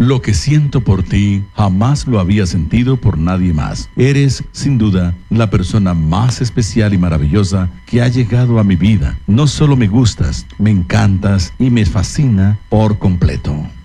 Lo que siento por ti jamás lo había sentido por nadie más. Eres, sin duda, la persona más especial y maravillosa que ha llegado a mi vida. No solo me gustas, me encantas y me fascina por completo.